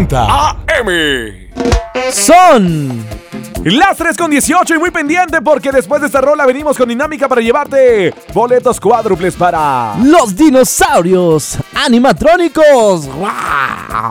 9:30 AM. Son las 3:18 y muy pendiente porque después de esta rola venimos con dinámica para llevarte boletos cuádruples para los dinosaurios animatrónicos. ¡Wow!